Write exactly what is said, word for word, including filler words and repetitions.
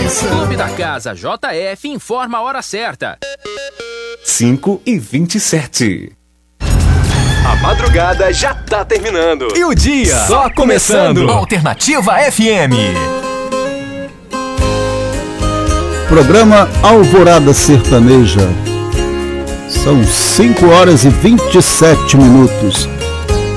atenção. Clube da Casa J F informa a hora certa. cinco e vinte e sete. A madrugada já tá terminando. E o dia só começando. Alternativa F M. Programa Alvorada Sertaneja. São cinco horas e vinte e sete minutos.